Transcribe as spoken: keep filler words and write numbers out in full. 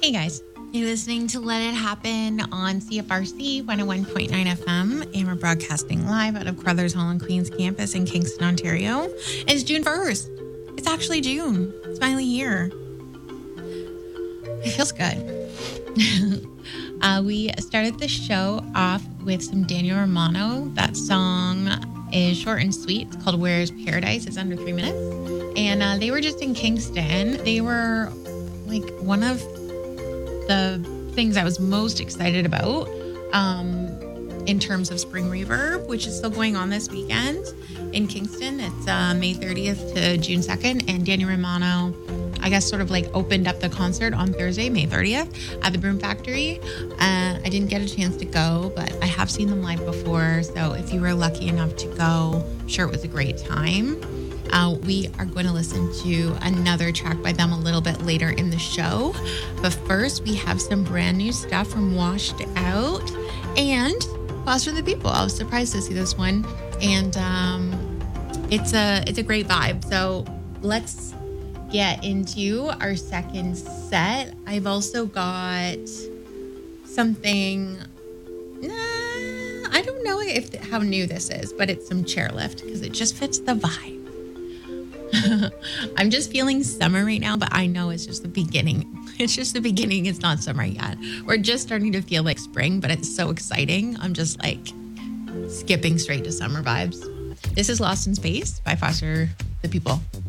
Hey guys, you're listening to Let It Happen on C F R C one oh one point nine F M, and we're broadcasting live out of Crothers Hall and Queens campus in Kingston, Ontario. It's June first. It's actually June. It's finally here. It feels good. uh, we started the show off with some Daniel Romano. That song is short and sweet. It's called Where's Paradise. It's under three minutes. And uh, they were just in Kingston. They were like one of the things I was most excited about um, in terms of Spring Reverb, which is still going on this weekend in Kingston. It's uh, May thirtieth to June second. And Daniel Romano, I guess, sort of like opened up the concert on Thursday, May thirtieth at the Broom Factory. Uh, I didn't get a chance to go, but I have seen them live before. So if you were lucky enough to go, I'm sure it was a great time. Uh, we are going to listen to another track by them a little bit later in the show. But first, we have some brand new stuff from Washed Out and Foster the People. I was surprised to see this one. And um, it's a it's a great vibe. So let's get into our second set. I've also got something... Nah, I don't know if how new this is, but it's some Chairlift because it just fits the vibe. I'm just feeling summer right now, but I know it's just the beginning. It's just the beginning. It's not summer yet. We're just starting to feel like spring, but it's so exciting. I'm just like skipping straight to summer vibes. This is Lost in Space by Foster the People.